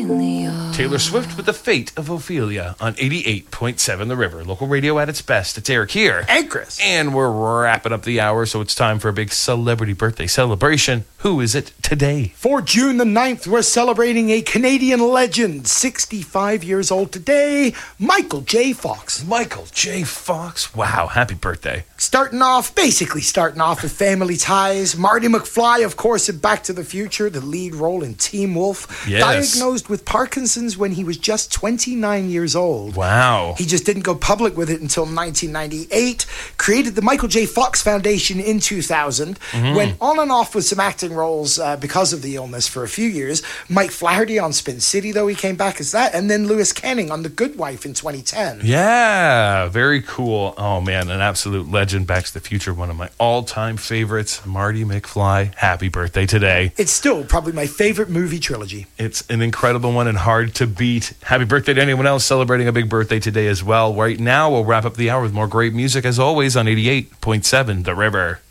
Taylor Swift with The Fate of Ophelia on 88.7 The River. Local radio at its best. It's Eric here. And Chris. And we're wrapping up the hour, so it's time for a big celebrity birthday celebration. Who is it today? For June the 9th, we're celebrating a Canadian legend, 65 years old today, Michael J. Fox. Michael J. Fox. Wow, happy birthday. Starting off with Family Ties. Marty McFly, of course, in Back to the Future, the lead role in Teen Wolf. Yes. Diagnosed with Parkinson's when he was just 29 years old. Wow. He just didn't go public with it until 1998. Created the Michael J. Fox Foundation in 2000. Went on and off with some acting roles because of the illness for a few years. Mike Flaherty on Spin City, though, he came back as that. And then Lewis Canning on The Good Wife in 2010. Yeah, very cool. Oh, man, an absolute legend. Back to the Future, one of my all-time favorites. Marty McFly, happy birthday today. It's still probably my favorite movie trilogy. It's an incredible one and hard to beat. Happy birthday to anyone else celebrating a big birthday today as well. Right now, we'll wrap up the hour with more great music, as always, on 88.7 The River.